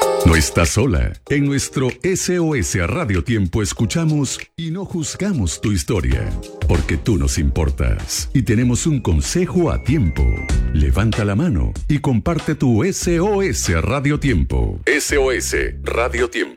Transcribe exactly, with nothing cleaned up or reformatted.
No estás sola. En nuestro S O S Radio Tiempo escuchamos y no juzgamos tu historia, porque tú nos importas y tenemos un consejo a tiempo. Levanta la mano y comparte tu S O S Radio Tiempo. S O S Radio Tiempo.